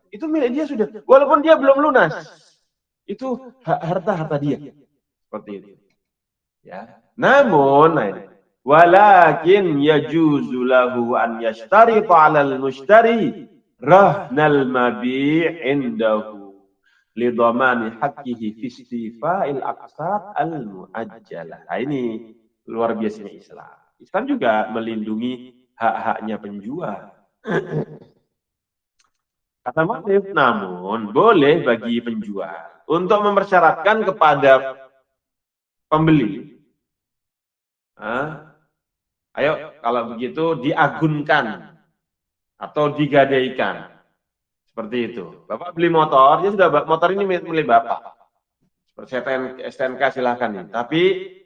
itu milik dia sudah. Walaupun dia belum lunas. Itu harta dia. Seperti itu. Ya. Namun, walakin yajuzu lahu an yashtari 'alal mushtari rahnal mabi' indahu lidhamani haqqihi fi istifa'il aqsat al muajjalah. Nah, ini luar biasanya Islam. Islam juga melindungi hak-haknya penjual. Kata mu'allif, namun boleh bagi penjual untuk mempersyaratkan kepada pembeli, ayo kalau begitu diagunkan atau digadaikan. Seperti itu. Bapak beli motor, dia sudah motor ini milik Bapak. Seperti STNK silahkan nih. Tapi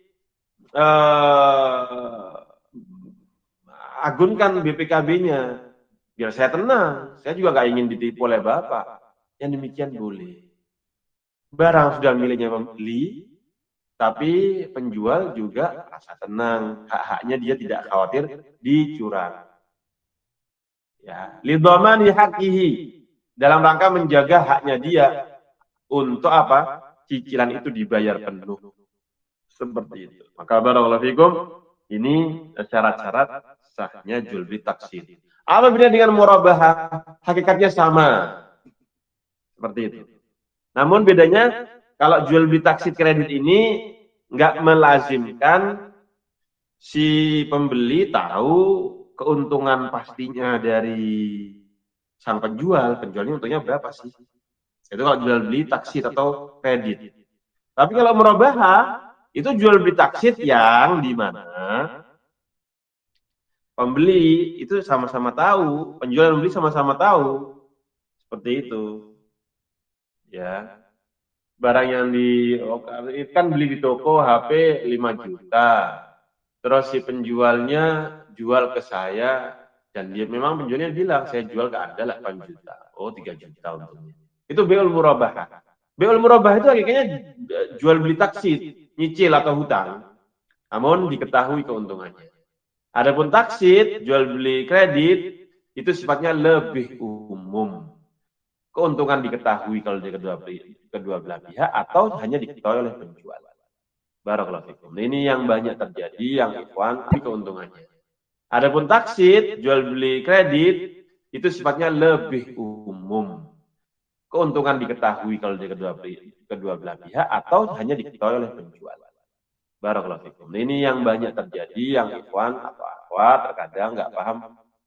agunkan BPKB-nya. Biar saya tenang. Saya juga nggak ingin ditipu oleh Bapak. Yang demikian boleh. Barang sudah miliknya pembeli, tapi penjual juga rasa tenang. Hak-haknya dia tidak khawatir dicurang. Ya, lidhamani haqqihi, dalam rangka menjaga haknya dia untuk apa? Cicilan itu dibayar penuh. Seperti itu. Maka barakallahu fikum, ini syarat-syarat sahnya jual beli taksir. Apa bedanya dengan murabahah? Hakikatnya sama. Seperti itu. Namun bedanya kalau jual beli taksir kredit ini nggak melazimkan si pembeli tahu keuntungan pastinya dari sang penjual. Penjualnya untungnya berapa sih? Itu kalau jual beli taksir atau kredit. Tapi kalau murabahah, itu jual beli taksir yang di mana pembeli itu sama-sama tahu, penjual dan pembeli sama-sama tahu. Seperti itu. Ya. Barang yang kan beli di toko HP 5 juta. Terus si penjualnya jual ke saya dan dia memang penjualnya bilang saya jual ke Anda 8 juta. Oh, 3 juta untungnya. Itu beul murabahah. Beul murabahah itu akhirnya jual beli taksir, nyicil atau hutang. Namun diketahui keuntungannya. Adapun taksir, jual beli kredit, itu sifatnya lebih umum. Keuntungan diketahui kalau di kedua belah pihak atau hanya diketahui oleh penjual. Barakallahu fikum. Ini yang banyak terjadi, yang ikhwan, keuntungannya. Adapun taksir, jual beli kredit, itu sifatnya lebih umum. Keuntungan diketahui kalau di kedua belah pihak atau hanya diketahui oleh penjual. Barakallahu fikum. Ini yang banyak terjadi, yang ikhwan atau akhwat terkadang nggak paham,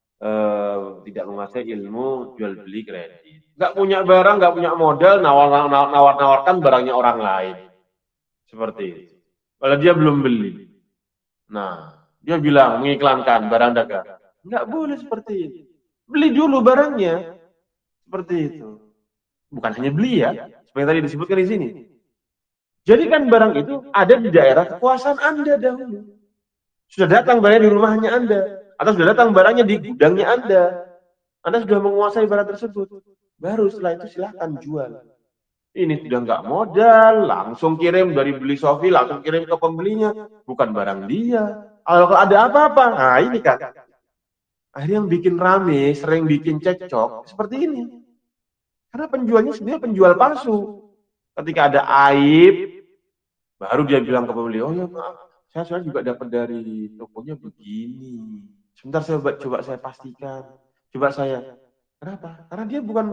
tidak menguasai ilmu jual beli kredit. Nggak punya barang, nggak punya modal, nawar-nawarkan barangnya orang lain. Seperti itu. Kalau dia belum beli. Nah, dia bilang mengiklankan barang dagang. Nggak boleh seperti itu. Beli dulu barangnya. Seperti itu. Bukan hanya beli ya, seperti tadi disebutkan di sini. Jadikan barang itu ada di daerah kekuasaan Anda dahulu. Sudah datang barangnya di rumahnya Anda. Atau sudah datang barangnya di gudangnya Anda. Anda sudah menguasai barang tersebut. Baru setelah itu silahkan jual. Ini sudah nggak modal, langsung kirim dari beli Sofi, langsung kirim ke pembelinya. Bukan barang dia. Kalau ada apa-apa, nah ini kan. Akhirnya yang bikin rame, sering bikin cekcok, seperti ini. Karena penjualnya sebenarnya penjual palsu. Ketika ada aib, baru dia bilang ke pembeli, oh ya maaf, saya juga dapat dari tokonya begini. Sebentar saya coba saya pastikan. Coba saya. Kenapa? Karena dia bukan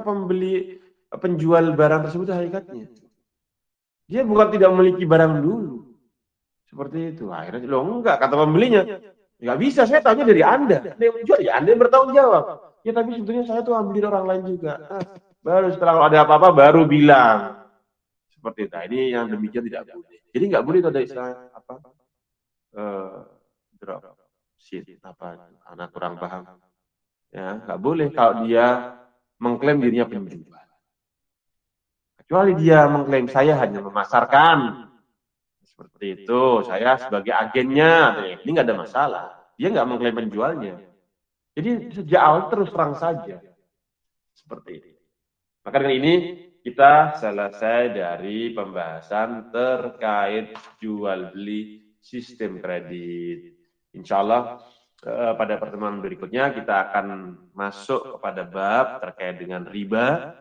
penjual barang tersebut hakikatnya. Dia bukan tidak memiliki barang dulu. Seperti itu. Akhirnya loh enggak, kata pembelinya. Enggak bisa, saya tahunya dari Anda. Anda yang menjual, ya Anda yang bertanggung jawab. Ya tapi sebetulnya saya tuh ambil dari orang lain juga. Baru setelah kalau ada apa-apa baru bilang. Seperti itu. Ini yang demikian tidak boleh. Jadi enggak boleh itu ada istilah apa? Drop sheet apa? Anak kurang paham. Ya, enggak boleh kalau dia mengklaim dirinya penjual. Kecuali dia mengklaim saya hanya memasarkan. Seperti itu, saya sebagai agennya, ini nggak ada masalah. Dia nggak mengklaim penjualnya. Jadi sejak awal terus terang saja. Seperti itu. Maka dengan ini kita selesai dari pembahasan terkait jual beli sistem kredit. Insya Allah pada pertemuan berikutnya kita akan masuk kepada bab terkait dengan riba.